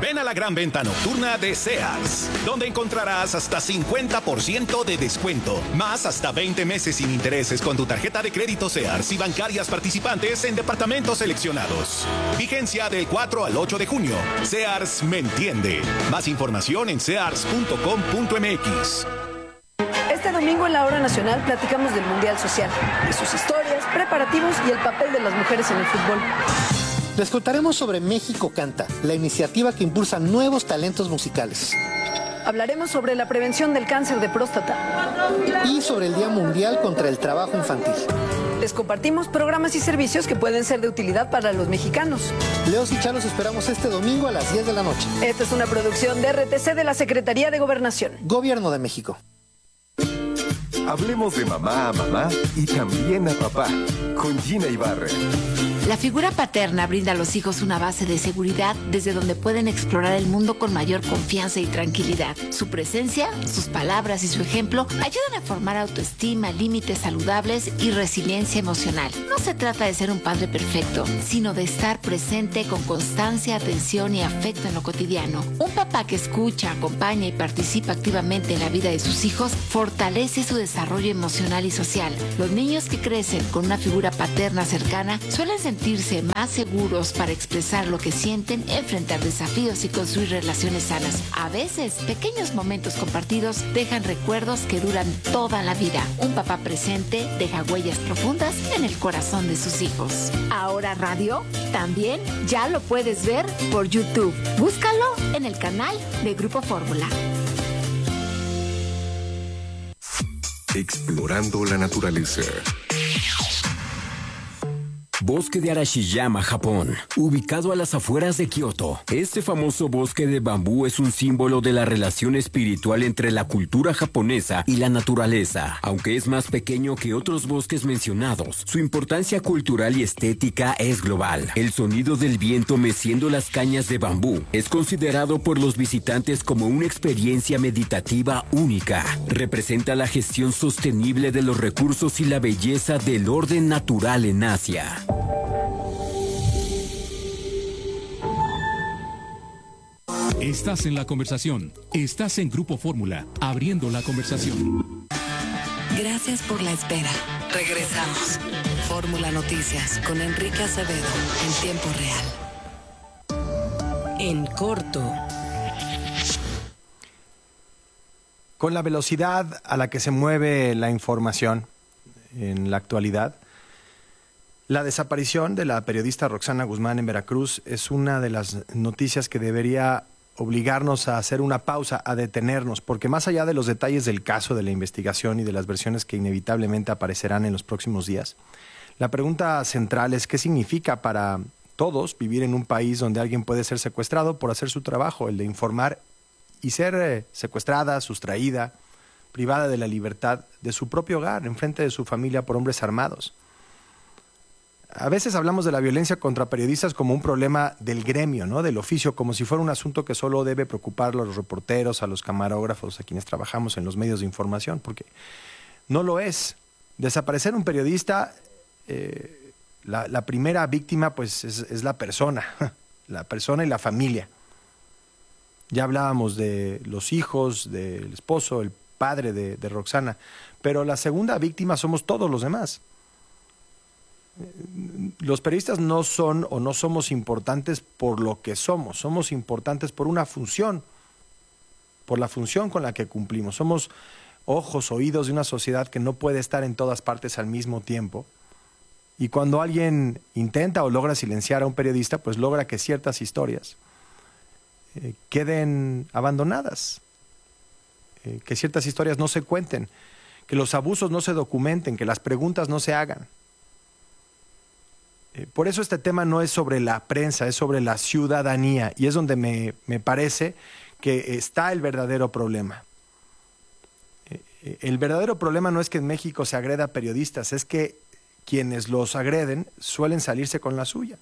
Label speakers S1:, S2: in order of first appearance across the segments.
S1: Ven a la gran venta nocturna de Sears, donde encontrarás hasta 50% de descuento, más hasta 20 meses sin intereses con tu tarjeta de crédito Sears y bancarias participantes en departamentos seleccionados. Vigencia del 4 al 8 de junio. Sears me entiende. Más información en sears.com.mx.
S2: Este domingo en la Hora Nacional platicamos del Mundial Social, de sus historias, preparativos y el papel de las mujeres en el fútbol.
S3: Les contaremos sobre México Canta, la iniciativa que impulsa nuevos talentos musicales.
S2: Hablaremos sobre la prevención del cáncer de próstata.
S3: Y sobre el Día Mundial contra el Trabajo Infantil.
S2: Les compartimos programas y servicios que pueden ser de utilidad para los mexicanos.
S3: Leos y Chá los esperamos este domingo a las 10 de la noche.
S2: Esta es una producción de RTC de la Secretaría de Gobernación.
S3: Gobierno de México.
S4: Hablemos de mamá a mamá y también a papá, con Gina Ibarra.
S5: La figura paterna brinda a los hijos una base de seguridad desde donde pueden explorar el mundo con mayor confianza y tranquilidad. Su presencia, sus palabras y su ejemplo ayudan a formar autoestima, límites saludables y resiliencia emocional. No se trata de ser un padre perfecto, sino de estar presente con constancia, atención y afecto en lo cotidiano. Un papá que escucha, acompaña y participa activamente en la vida de sus hijos fortalece su desarrollo emocional y social. Los niños que crecen con una figura paterna cercana suelen sentirse más seguros para expresar lo que sienten, enfrentar desafíos y construir relaciones sanas. A veces, pequeños momentos compartidos dejan recuerdos que duran toda la vida. Un papá presente deja huellas profundas en el corazón de sus hijos. Ahora Radio también ya lo puedes ver por YouTube. Búscalo en el canal de Grupo Fórmula.
S4: Explorando la naturaleza.
S6: Bosque de Arashiyama, Japón, ubicado a las afueras de Kioto. Este famoso bosque de bambú es un símbolo de la relación espiritual entre la cultura japonesa y la naturaleza. Aunque es más pequeño que otros bosques mencionados, su importancia cultural y estética es global. El sonido del viento meciendo las cañas de bambú es considerado por los visitantes como una experiencia meditativa única. Representa la gestión sostenible de los recursos y la belleza del orden natural en Asia.
S7: Estás en la conversación. Estás en Grupo Fórmula, abriendo la conversación.
S8: Gracias por la espera. Regresamos. Fórmula Noticias con Enrique Acevedo en tiempo real. En corto.
S9: Con la velocidad a la que se mueve la información en la actualidad, la desaparición de la periodista Roxana Guzmán en Veracruz es una de las noticias que debería obligarnos a hacer una pausa, a detenernos, porque más allá de los detalles del caso, de la investigación y de las versiones que inevitablemente aparecerán en los próximos días, la pregunta central es qué significa para todos vivir en un país donde alguien puede ser secuestrado por hacer su trabajo, el de informar, y ser secuestrada, sustraída, privada de la libertad de su propio hogar, enfrente de su familia por hombres armados. A veces hablamos de la violencia contra periodistas como un problema del gremio, ¿no? Del oficio, como si fuera un asunto que solo debe preocupar a los reporteros, a los camarógrafos, a quienes trabajamos en los medios de información, porque no lo es. Desaparecer un periodista, la primera víctima pues es la persona y la familia. Ya hablábamos de los hijos, del esposo, el padre de Roxana, pero la segunda víctima somos todos los demás. Los periodistas no son o no somos importantes por lo que somos importantes por una función, por la función con la que cumplimos. Somos ojos, oídos de una sociedad que no puede estar en todas partes al mismo tiempo. Y cuando alguien intenta o logra silenciar a un periodista, pues logra que ciertas historias queden abandonadas, que ciertas historias no se cuenten, que los abusos no se documenten, que las preguntas no se hagan. Por eso este tema no es sobre la prensa, es sobre la ciudadanía, y es donde me parece que está el verdadero problema. El verdadero problema no es que en México se agreda a periodistas, es que quienes los agreden suelen salirse con la suya.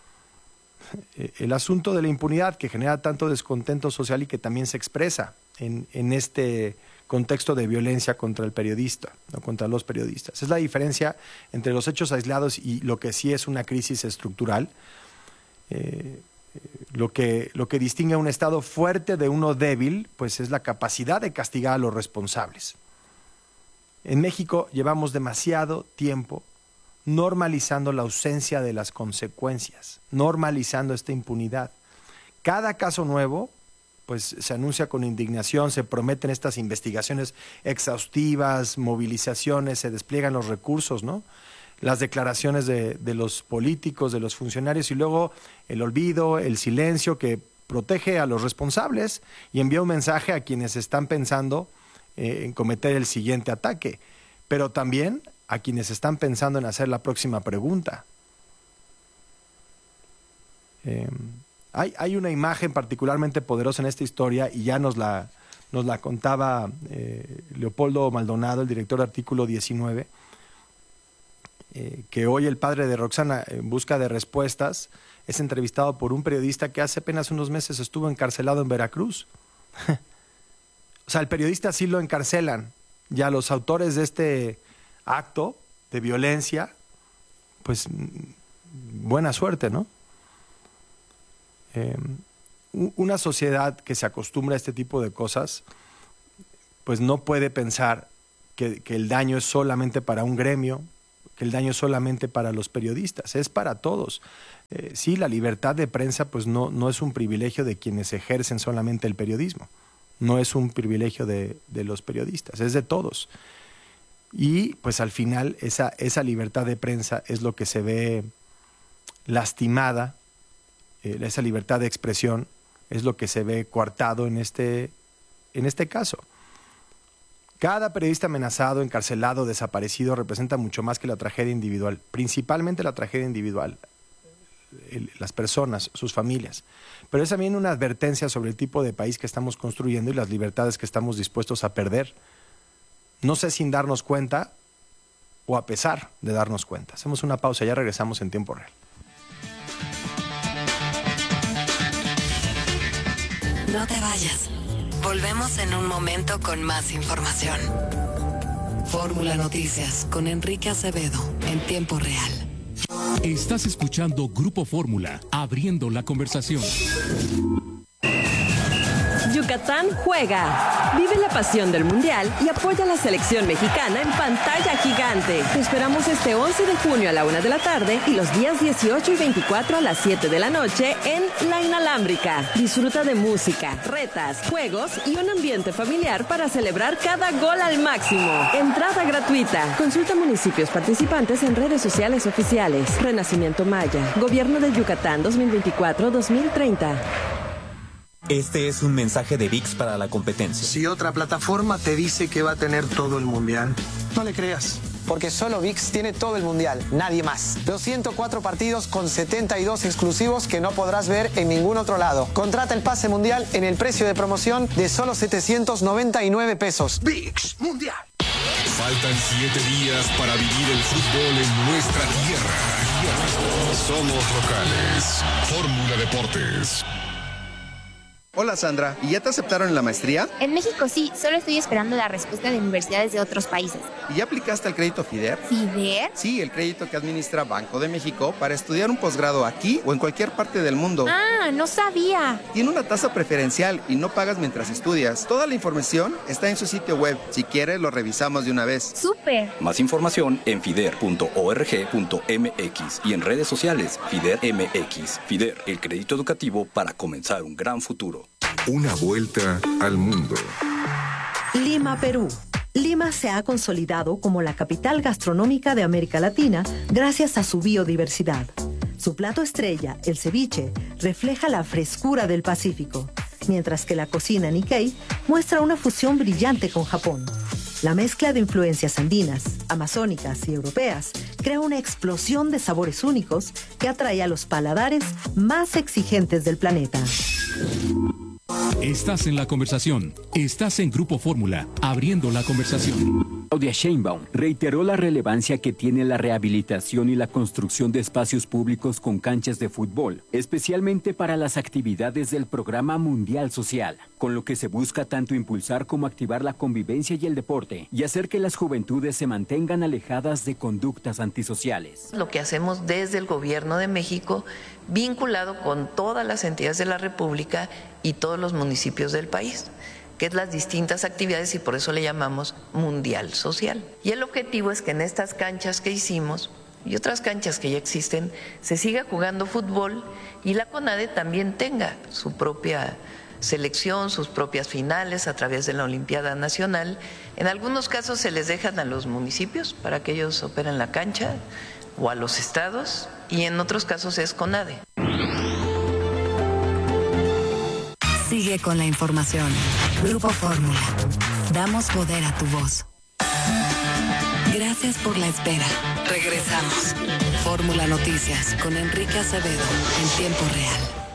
S9: El asunto de la impunidad que genera tanto descontento social y que también se expresa en este contexto de violencia contra el periodista, o contra los periodistas. Es la diferencia entre los hechos aislados y lo que sí es una crisis estructural. Lo que distingue a un Estado fuerte de uno débil, pues es la capacidad de castigar a los responsables. En México llevamos demasiado tiempo normalizando la ausencia de las consecuencias, normalizando esta impunidad. Cada caso nuevo, pues se anuncia con indignación, se prometen estas investigaciones exhaustivas, movilizaciones, se despliegan los recursos, ¿no? Las declaraciones de los políticos, de los funcionarios, y luego el olvido, el silencio que protege a los responsables y envía un mensaje a quienes están pensando en cometer el siguiente ataque, pero también a quienes están pensando en hacer la próxima pregunta. Hay una imagen particularmente poderosa en esta historia, y ya nos la contaba Leopoldo Maldonado, el director de Artículo 19, que hoy el padre de Roxana, en busca de respuestas, es entrevistado por un periodista que hace apenas unos meses estuvo encarcelado en Veracruz. O sea, el periodista sí lo encarcelan, y a los autores de este acto de violencia, pues buena suerte, ¿no? Una sociedad que se acostumbra a este tipo de cosas, pues no puede pensar que el daño es solamente para un gremio, que el daño es solamente para los periodistas, es para todos. Sí, la libertad de prensa pues no es un privilegio de quienes ejercen solamente el periodismo, no es un privilegio de los periodistas, es de todos. Y pues al final esa libertad de prensa es lo que se ve lastimada, esa libertad de expresión es lo que se ve coartado en este caso. Cada periodista amenazado, encarcelado, desaparecido representa mucho más que la tragedia individual, principalmente la tragedia individual, las personas, sus familias. Pero es también una advertencia sobre el tipo de país que estamos construyendo y las libertades que estamos dispuestos a perder. No sé, sin darnos cuenta o a pesar de darnos cuenta. Hacemos una pausa, ya regresamos en tiempo real.
S8: No te vayas. Volvemos en un momento con más información. Fórmula Noticias con Enrique Acevedo en tiempo real.
S7: Estás escuchando Grupo Fórmula, abriendo la conversación.
S10: Yucatán juega. Vive la pasión del Mundial y apoya a la selección mexicana en pantalla gigante. Te esperamos este 11 de junio a la 1 de la tarde y los días 18 y 24 a las 7 de la noche en La Inalámbrica. Disfruta de música, retas, juegos y un ambiente familiar para celebrar cada gol al máximo. Entrada gratuita. Consulta municipios participantes en redes sociales oficiales. Renacimiento Maya. Gobierno de Yucatán 2024-2030.
S11: Este es un mensaje de ViX para la competencia.
S12: Si otra plataforma te dice que va a tener todo el mundial, no le creas.
S13: Porque solo ViX tiene todo el mundial, nadie más. Los 104 partidos con 72 exclusivos que no podrás ver en ningún otro lado. Contrata el pase mundial en el precio de promoción de solo 799 pesos.
S12: ViX Mundial.
S14: Faltan 7 días para vivir el fútbol en nuestra tierra. Somos locales. Fórmula Deportes.
S15: Hola Sandra, ¿y ya te aceptaron en la maestría?
S16: En México sí, solo estoy esperando la respuesta de universidades de otros países.
S15: ¿Y ya aplicaste al crédito FIDER?
S16: ¿FIDER?
S15: Sí, el crédito que administra Banco de México para estudiar un posgrado aquí o en cualquier parte del mundo.
S16: Ah, no sabía.
S15: Tiene una tasa preferencial y no pagas mientras estudias. Toda la información está en su sitio web. Si quieres, lo revisamos de una vez.
S16: ¡Súper!
S17: Más información en fider.org.mx y en redes sociales FIDER MX. FIDER, el crédito educativo para comenzar un gran futuro.
S14: Una vuelta al mundo.
S18: Lima, Perú. Lima se ha consolidado como la capital gastronómica de América Latina gracias a su biodiversidad. Su plato estrella, el ceviche, refleja la frescura del Pacífico, mientras que la cocina Nikkei muestra una fusión brillante con Japón. La mezcla de influencias andinas, amazónicas y europeas crea una explosión de sabores únicos que atrae a los paladares más exigentes del planeta.
S7: Estás en la conversación. Estás en Grupo Fórmula, abriendo la conversación.
S6: Claudia Sheinbaum reiteró la relevancia que tiene la rehabilitación y la construcción de espacios públicos con canchas de fútbol, especialmente para las actividades del Programa Mundial Social, con lo que se busca tanto impulsar como activar la convivencia y el deporte y hacer que las juventudes se mantengan alejadas de conductas antisociales.
S19: Lo que hacemos desde el Gobierno de México, vinculado con todas las entidades de la República y todos los municipios del país, que es las distintas actividades y por eso le llamamos Mundial Social. Y el objetivo es que en estas canchas que hicimos y otras canchas que ya existen, se siga jugando fútbol y la CONADE también tenga su propia selección, sus propias finales a través de la Olimpiada Nacional. En algunos casos se les dejan a los municipios para que ellos operen la cancha o a los estados y en otros casos es CONADE.
S8: Sigue con la información. Grupo Fórmula. Damos poder a tu voz. Gracias por la espera. Regresamos. Fórmula Noticias con Enrique Acevedo en tiempo real.